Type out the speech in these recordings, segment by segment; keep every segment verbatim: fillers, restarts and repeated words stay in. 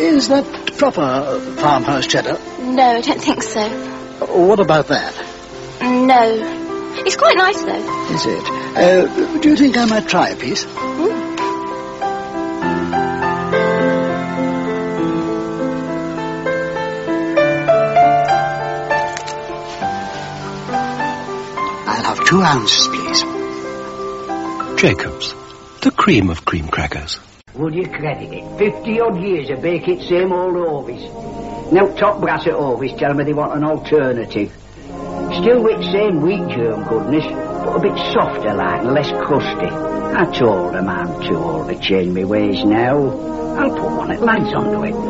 is that proper farmhouse cheddar? No, I don't think so. What about that? No. It's quite nice, though. Is it? Uh, do you think I might try a piece? Mm. I'll have two ounces, please. Jacobs, the cream of cream crackers. Would you credit it? Fifty-odd years of bake it same old Orvis. Now top brass at Orvis tell me they want an alternative. Still with same wheat germ goodness, but a bit softer like and less crusty. I told them I'm too old to change my ways now. I'll put one at lads onto it.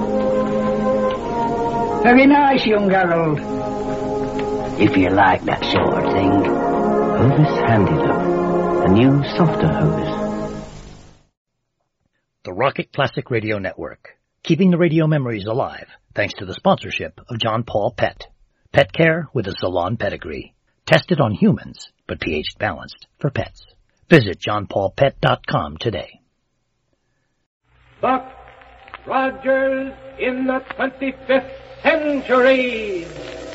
Very nice, young Harold. If you like that sort of thing. Hovis Handy-Look, a new, softer Hovis. The Rocket Classic Radio Network, keeping the radio memories alive thanks to the sponsorship of John Paul Pet. Pet care with a salon pedigree. Tested on humans, but pH balanced for pets. Visit john paul pet dot com today. Buck Rogers in the twenty-fifth century.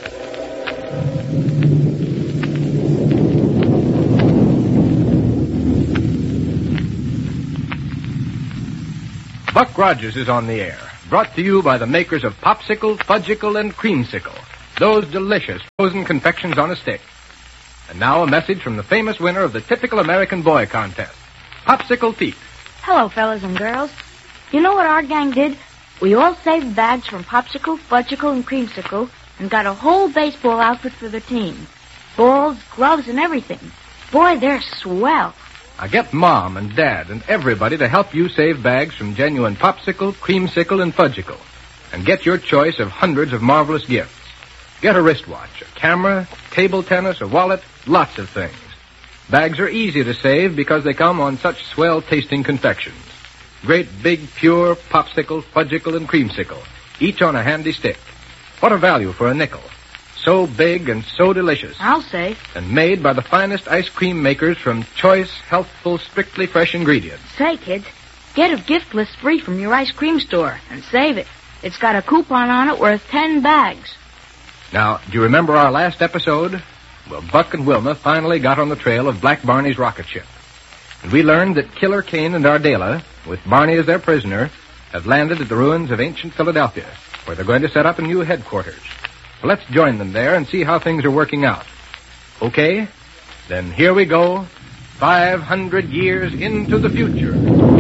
Buck Rogers is on the air, brought to you by the makers of Popsicle, Fudgicle, and Creamsicle, those delicious frozen confections on a stick. And now a message from the famous winner of the Typical American Boy contest, Popsicle Pete. Hello, fellas and girls. You know what our gang did? We all saved bags from Popsicle, Fudgicle, and Creamsicle and got a whole baseball outfit for the team. Balls, gloves, and everything. Boy, they're swell. Now get Mom and Dad and everybody to help you save bags from genuine Popsicle, Creamsicle, and Fudgicle. And get your choice of hundreds of marvelous gifts. Get a wristwatch, a camera, table tennis, a wallet, lots of things. Bags are easy to save because they come on such swell-tasting confections. Great big, pure Popsicle, Fudgicle, and Creamsicle, each on a handy stick. What a value for a nickel. So big and so delicious. I'll say. And made by the finest ice cream makers from choice, healthful, strictly fresh ingredients. Say, kids, get a gift list free from your ice cream store and save it. It's got a coupon on it worth ten bags. Now, do you remember our last episode? Well, Buck and Wilma finally got on the trail of Black Barney's rocket ship. And we learned that Killer Kane and Ardela, with Barney as their prisoner, have landed at the ruins of ancient Philadelphia, where they're going to set up a new headquarters. Well, let's join them there and see how things are working out. Okay? Then here we go, five hundred years into the future.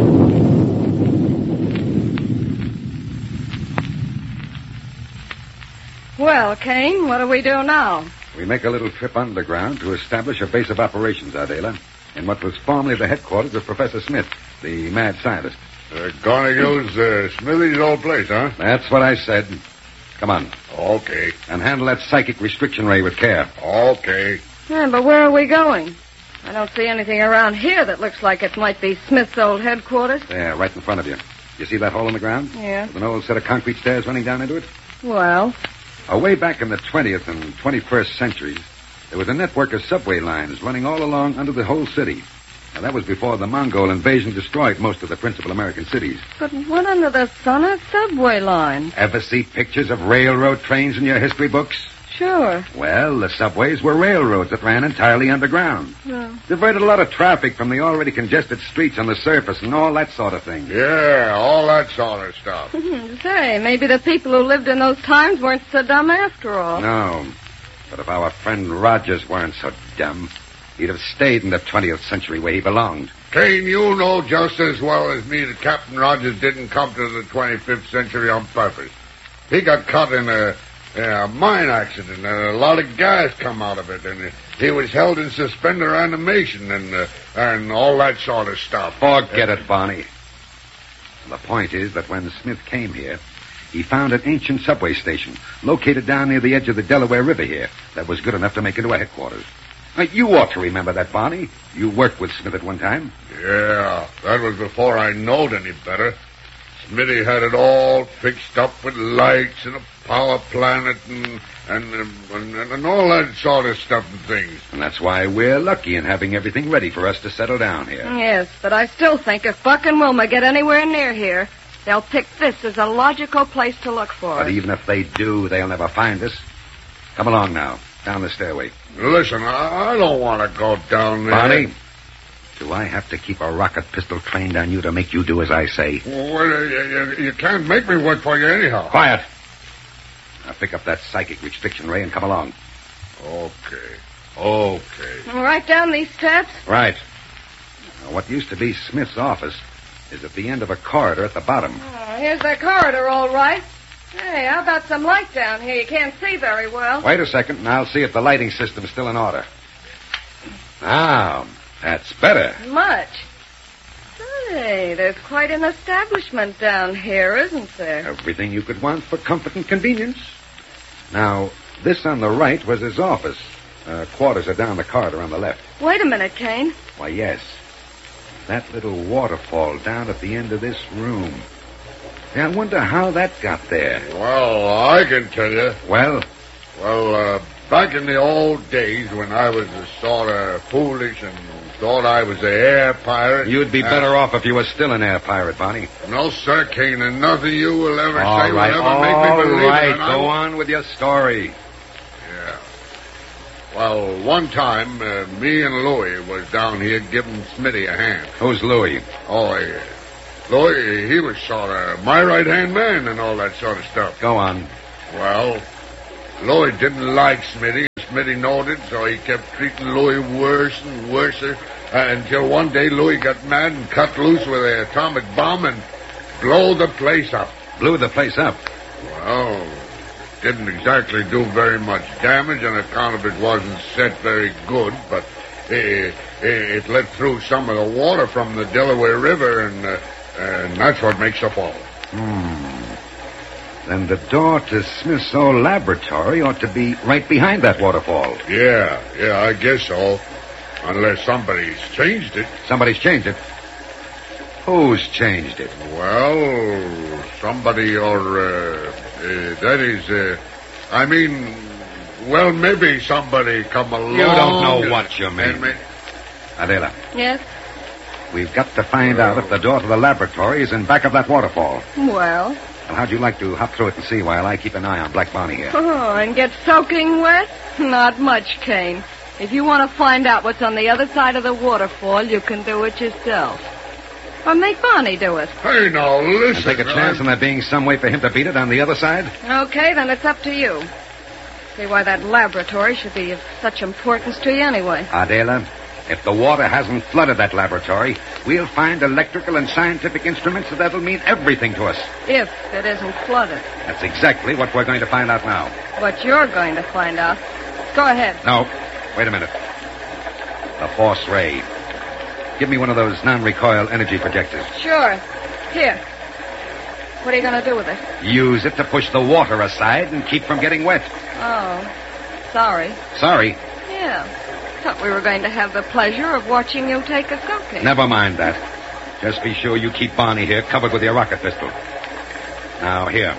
Well, Kane, what do we do now? We make a little trip underground to establish a base of operations, Ardela, in what was formerly the headquarters of Professor Smith, the mad scientist. Uh, gonna use uh, Smithy's old place, huh? That's what I said. Come on. Okay. And handle that psychic restriction ray with care. Okay. Yeah, but where are we going? I don't see anything around here that looks like it might be Smith's old headquarters. There, right in front of you. You see that hole in the ground? Yeah. With an old set of concrete stairs running down into it? Well? Away back in the twentieth and twenty-first centuries, there was a network of subway lines running all along under the whole city. Now, that was before the Mongol invasion destroyed most of the principal American cities. But what under the sun are subway lines? Ever see pictures of railroad trains in your history books? Sure. Well, the subways were railroads that ran entirely underground. Yeah. Diverted a lot of traffic from the already congested streets on the surface and all that sort of thing. Yeah, all that sort of stuff. Say, maybe the people who lived in those times weren't so dumb after all. No. But if our friend Rogers weren't so dumb, he'd have stayed in the twentieth century where he belonged. Kane, you know just as well as me that Captain Rogers didn't come to the twenty-fifth century on purpose. He got caught in a, in a mine accident, and a lot of gas come out of it, and he was held in suspender animation and uh, and all that sort of stuff. Forget it, Barney. The point is that when Smith came here, he found an ancient subway station located down near the edge of the Delaware River here that was good enough to make into a headquarters. Now, you ought to remember that, Barney. You worked with Smith at one time. Yeah, that was before I knowed any better. Smithy had it all fixed up with lights and a power planet and and, and and all that sort of stuff and things. And that's why we're lucky in having everything ready for us to settle down here. Yes, but I still think if Buck and Wilma get anywhere near here, they'll pick this as a logical place to look for But us. even if they do, they'll never find us. Come along now, down the stairway. Listen, I, I don't want to go down there. Barney, do I have to keep a rocket pistol trained on you to make you do as I say? Well, you, you, you can't make me work for you anyhow. Quiet. Now pick up that psychic restriction ray and come along. Okay. Okay. Right down these steps? Right. Now, what used to be Smith's office is at the end of a corridor at the bottom. Oh, here's the corridor, all right. Hey, how about some light down here? You can't see very well. Wait a second, and I'll see if the lighting system's still in order. Now, that's better. Much. Hey, there's quite an establishment down here, isn't there? Everything you could want for comfort and convenience. Now, this on the right was his office. Uh, quarters are down the corridor on the left. Wait a minute, Kane. Why, yes. That little waterfall down at the end of this room. Yeah, I wonder how that got there. Well, I can tell you. Well? Well, uh, back in the old days when I was sort of foolish and thought I was an air pirate. You'd be uh, better off if you were still an air pirate, Barney. No, sir, Kane, and nothing you will ever All say right, will ever all make me believe right. it. and I Go will- on with your story. Yeah. Well, one time, uh, me and Louie was down here giving Smitty a hand. Who's Louie? Oh, yeah. Louie, he was sort of my right-hand man and all that sort of stuff. Go on. Well, Louie didn't like Smitty. Smitty noted, so he kept treating Louie worse and worse uh, until one day Louie got mad and cut loose with an atomic bomb and blew the place up. Blew the place up? Well, didn't exactly do very much damage on account of it wasn't set very good, but it, it, it let through some of the water from the Delaware River, and, uh, and that's what makes the fall. Hmm. Then the door to Smith's old laboratory ought to be right behind that waterfall. Yeah, yeah, I guess so. Unless somebody's changed it. Somebody's changed it? Who's changed it? Well, somebody or, uh, uh, that is, uh, I mean, well, maybe somebody come along. You don't know what you mean. and ma- Adela, Yes? we've got to find out if the door to the laboratory is in back of that waterfall. Well? And how'd you like to hop through it and see while I keep an eye on Black Barney here? Oh, and get soaking wet? Not much, Kane. If you want to find out what's on the other side of the waterfall, you can do it yourself. Or make Barney do it. Hey, now, listen. And take a chance on there being some way for him to beat it on the other side? Okay, then it's up to you. See why that laboratory should be of such importance to you anyway. Adela, if the water hasn't flooded that laboratory, we'll find electrical and scientific instruments that'll mean everything to us. If it isn't flooded. That's exactly what we're going to find out now. What you're going to find out. Go ahead. No, wait a minute. The force ray. Give me one of those non-recoil energy projectors. Sure. Here. What are you going to do with it? Use it to push the water aside and keep from getting wet. Oh, sorry. Sorry. Yeah. Thought we were going to have the pleasure of watching you take a soaking. Never mind that. Just be sure you keep Barney here covered with your rocket pistol. Now, here.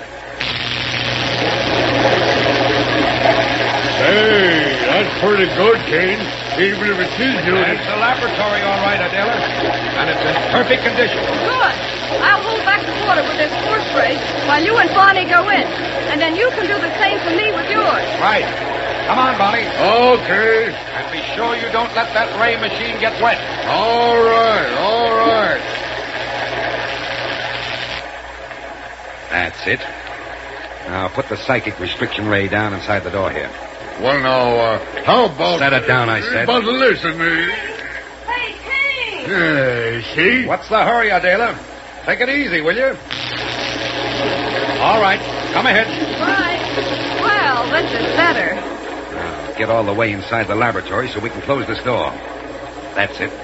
Hey, that's pretty good, Kane. Even if it's his duty. It's the laboratory, all right, Adela. And it's in perfect condition. Good. I'll hold back the water with this force ray while you and Barney go in. And then you can do the same for me with yours. Right. Come on, Barney. Okay. And be sure you don't let that ray machine get wet. All right, all right. That's it. Now, put the psychic restriction ray down inside the door here. Well, now, uh, how about... Set it down, I said. But listen... Uh, Hey, Kane! uh, see? What's the hurry, Adela? Take it easy, will you? All right. Come ahead. Right. Well, this is better. Now, get all the way inside the laboratory so we can close this door. That's it.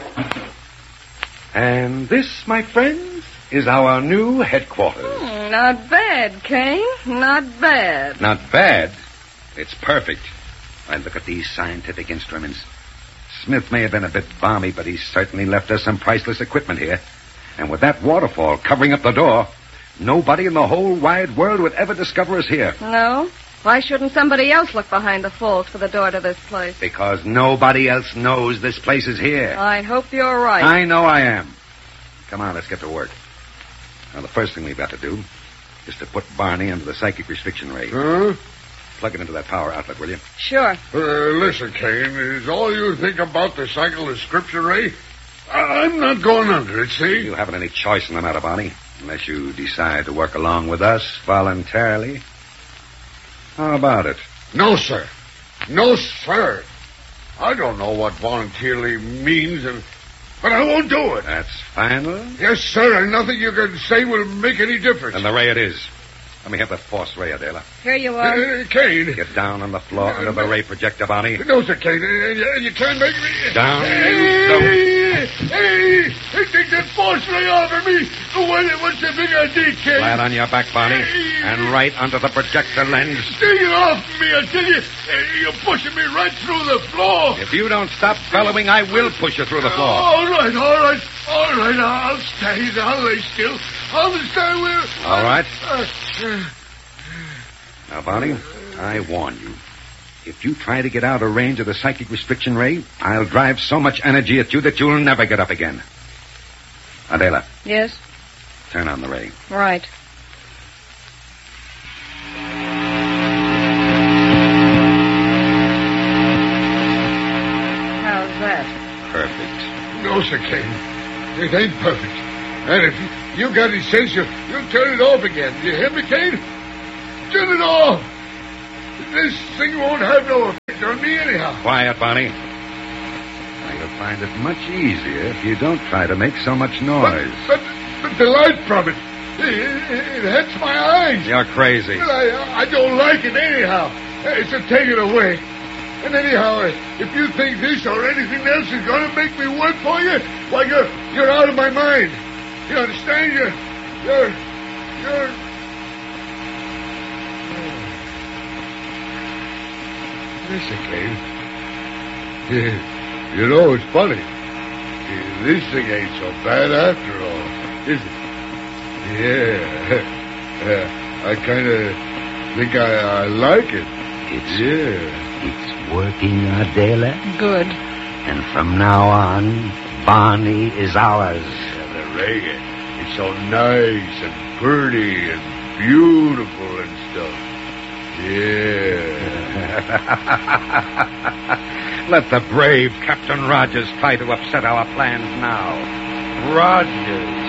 And this, my friends, is our new headquarters. Hmm, not bad, Kane. Not bad. Not bad. It's perfect. And look at these scientific instruments. Smith may have been a bit balmy, but he's certainly left us some priceless equipment here. And with that waterfall covering up the door, nobody in the whole wide world would ever discover us here. No? Why shouldn't somebody else look behind the falls for the door to this place? Because nobody else knows this place is here. I hope you're right. I know I am. Come on, let's get to work. Now, the first thing we've got to do is to put Barney under the psychic restriction ray. Huh? Plug it into that power outlet, will you? Sure. Uh, listen, Kane, is all you think about the cycle description ray? I- I'm not going under it, see? You haven't any choice in the matter, Barney, unless you decide to work along with us voluntarily. How about it? No, sir. No, sir. I don't know what voluntarily means, and but I won't do it. That's final? Yes, sir, and nothing you can say will make any difference. And the ray it is. Let me have that force ray, Adela. Here you are. Uh, Kane. Get down on the floor under the ray projector, Barney. No, sir, Kane. Uh, you, you can't make me... Down. Hey, hey, hey, take that force ray off of me. What, what's the big idea, Kane? Flat on your back, Barney. And right under the projector lens. Take it off me, I tell you. Hey, you're pushing me right through the floor. If you don't stop bellowing, I will push you through the floor. All right, all right, all right. I'll stay. I'll lay still. I'll stay where... All right. Uh, Now, Barney, I warn you. If you try to get out of range of the psychic restriction ray, I'll drive so much energy at you that you'll never get up again. Adela, Yes? turn on the ray. Right. How's that? Perfect. no, sir, Kane. It ain't perfect. And if you got any sense, you, you'll turn it off again. You hear me, Kane? Turn it off. This thing won't have no effect on me anyhow. Quiet, Barney. Now, you'll find it much easier if you don't try to make so much noise. But, but, but the light from it, it, it, it hurts my eyes. You're crazy. Well, I, I don't like it anyhow. Hey, so take it away. And anyhow, if you think this or anything else is going to make me work for you, why, you're, you're out of my mind. You understand? You're, you're, you're... Listen, Kane. You know, it's funny. This thing ain't so bad after all, is it? Yeah. Uh, I kind of think I, I like it. It's, yeah. It's working, Adela. Good. And from now on, Barney is ours. And the reggae. It's so nice and pretty and beautiful and stuff. Yeah. Let the brave Captain Rogers try to upset our plans now. Rogers.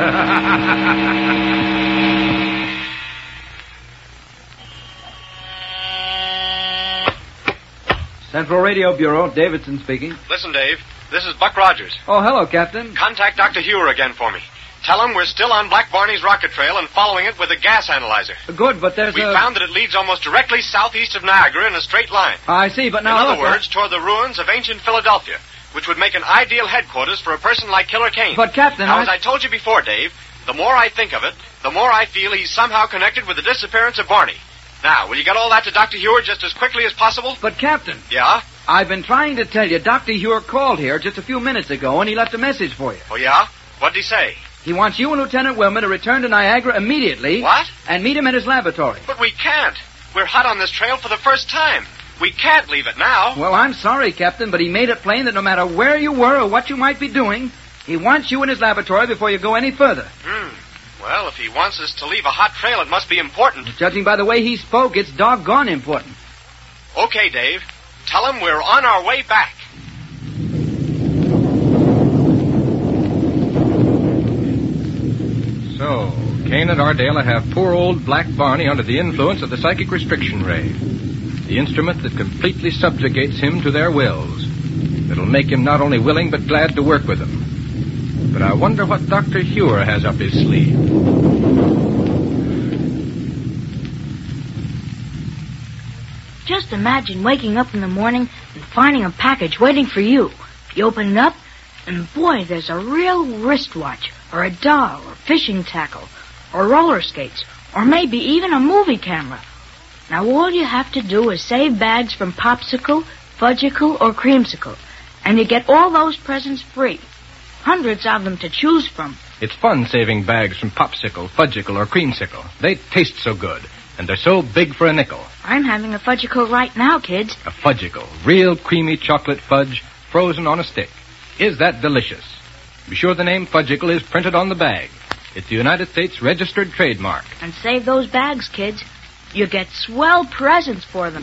Central Radio Bureau, Davidson speaking. Listen, Dave. This is Buck Rogers. Oh, hello, Captain. Contact Doctor Hewer again for me. Tell him we're still on Black Barney's rocket trail and following it with a gas analyzer. Good, but there's we a... We found that it leads almost directly southeast of Niagara in a straight line. I see, but now... In other look, words, I... toward the ruins of ancient Philadelphia, which would make an ideal headquarters for a person like Killer Kane. But, Captain, Now, I... as I told you before, Dave, the more I think of it, the more I feel he's somehow connected with the disappearance of Barney. Now, will you get all that to Doctor Hewer just as quickly as possible? But, Captain... Yeah? I've been trying to tell you, Doctor Hewer called here just a few minutes ago, and he left a message for you. Oh, yeah? What'd he say? He wants you and Lieutenant Wilmer to return to Niagara immediately. What? And meet him at his laboratory. But we can't. We're hot on this trail for the first time. We can't leave it now. Well, I'm sorry, Captain, but he made it plain that no matter where you were or what you might be doing, he wants you in his laboratory before you go any further. Hmm. Well, if he wants us to leave a hot trail, it must be important. Judging by the way he spoke, it's doggone important. Okay, Dave. Tell him we're on our way back. So, Kane and Ardela have poor old Black Barney under the influence of the psychic restriction ray. The instrument that completely subjugates him to their wills. It'll make him not only willing, but glad to work with them. But I wonder what Doctor Hewer has up his sleeve. Just imagine waking up in the morning and finding a package waiting for you. You open it up, and boy, there's a real wristwatch, or a doll, or fishing tackle, or roller skates, or maybe even a movie camera. Now all you have to do is save bags from Popsicle, Fudgicle, or Creamsicle, and you get all those presents free. Hundreds of them to choose from. It's fun saving bags from Popsicle, Fudgicle, or Creamsicle. They taste so good, and they're so big for a nickel. I'm having a Fudgicle right now, kids. A Fudgicle, real creamy chocolate fudge, frozen on a stick. Is that delicious? Be sure the name Fudgicle is printed on the bag. It's a United States registered trademark. And save those bags, kids. You get swell presents for them.